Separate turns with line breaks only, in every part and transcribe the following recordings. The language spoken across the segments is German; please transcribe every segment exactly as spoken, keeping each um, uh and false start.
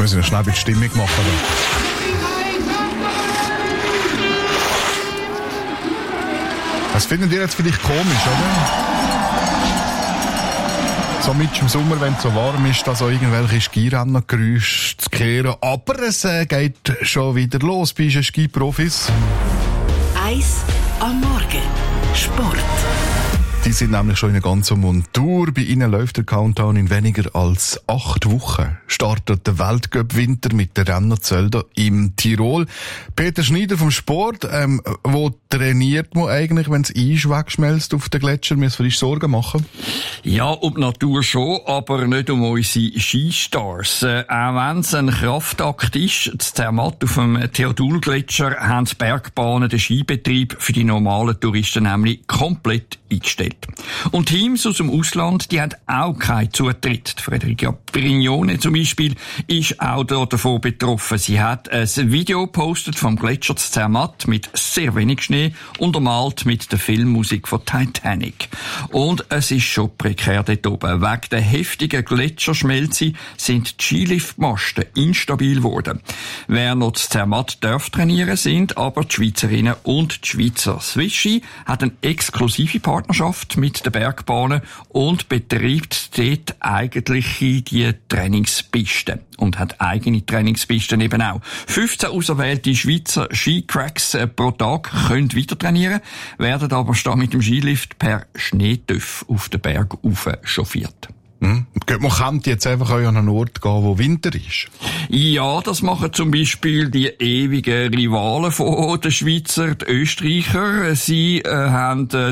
müssen wir schnell die Stimmung machen. Das findet ihr jetzt vielleicht komisch, oder? So mit im Sommer, wenn es so warm ist, da so irgendwelche Skirennergeräusche zu hören. Aber es äh, geht schon wieder los bei den Skiprofis.
Eis am Morgen. Sport.
Die sind nämlich schon in einer ganzen Montur. Bei ihnen läuft der Countdown in weniger als acht Wochen. Startet der Weltcup-Winter mit der Rennerzölder im Tirol. Peter Schneider vom Sport, ähm, wo trainiert man eigentlich, wenn das Eis wegschmelzt auf den Gletscher? Müssen wir uns Sorgen machen?
Ja, um die Natur schon, aber nicht um unsere Skistars. Äh, auch wenn es ein Kraftakt ist, das Zermatt auf dem Theodul-Gletscher haben die Bergbahnen den Skibetrieb für die normalen Touristen nämlich komplett eingestellt. Und Teams aus dem Ausland, die haben auch keinen Zutritt. Federica Brignone zum Beispiel ist auch davon betroffen. Sie hat ein Video gepostet vom Gletscher Zermatt mit sehr wenig Schnee, untermalt mit der Filmmusik von Titanic. Und es ist schon prekär dort oben. Wegen der heftigen Gletscherschmelze sind die Skiliftmasten instabil geworden. Wer noch das Zermatt darf trainieren, sind aber die Schweizerinnen und die Schweizer. Swiss Ski hat eine exklusive Partnerschaft mit den Bergbahnen und betreibt dort eigentlich die Trainingspisten und hat eigene Trainingspisten eben auch. fünfzehn auserwählte Schweizer Skicracks pro Tag können weiter trainieren, werden aber statt mit dem Skilift per Schneetöff auf den Berg rauf chauffiert.
Hm. Man kann jetzt einfach an einen Ort gehen, wo Winter ist.
Ja, das machen zum Beispiel die ewigen Rivalen von den Schweizer, die Österreicher. Sie äh, haben äh,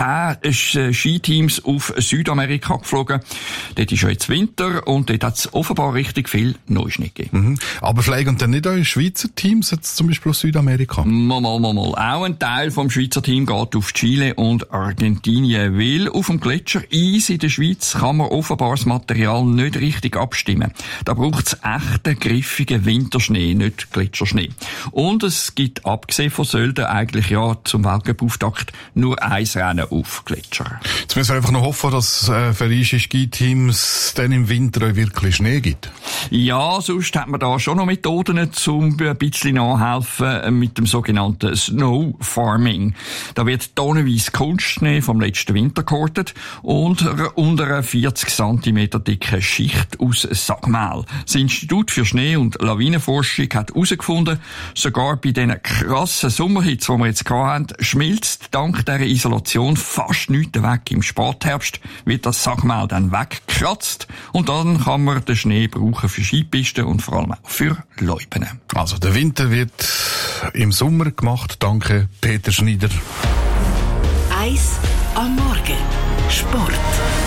zehn Skiteams auf Südamerika geflogen. Dort ist ja jetzt Winter und dort hat es offenbar richtig viel Neuschnee gegeben.
Mhm. Aber fliegen dann nicht eure Schweizer Teams jetzt zum Beispiel aus Südamerika?
Mal, mal, mal, mal. Auch ein Teil vom Schweizer Team geht auf Chile und Argentinien, weil auf dem Gletscher Eis in der Schweiz kann man offenbar das Material nicht richtig abstimmen. Da braucht es echten, griffigen Winterschnee, nicht Gletscherschnee. Und es gibt, abgesehen von Sölden, eigentlich ja zum Weltcup-Auftakt nur ein Rennen auf Gletscher.
Jetzt müssen wir einfach noch hoffen, dass äh, für unsere Skiteams dann im Winter wirklich Schnee gibt.
Ja, sonst hat man da schon noch Methoden, um ein bisschen nachhelfen mit dem sogenannten Snow Farming. Da wird tonnenweise Kunstschnee vom letzten Winter gehortet und unter einer vierzig Zentimeter dicke Schicht aus Sagmehl. Das Institut für Schnee- und Lawinenforschung hat herausgefunden, sogar bei diesen krassen Sommerhits, die wir jetzt hatten, schmilzt dank dieser Isolation fast nichts weg. Im Spätherbst wird das Sagmehl dann weggekratzt und dann kann man den Schnee brauchen für Skipisten und vor allem auch für Loipen.
Also der Winter wird im Sommer gemacht. Danke, Peter Schneider.
Eis am Morgen. Sport.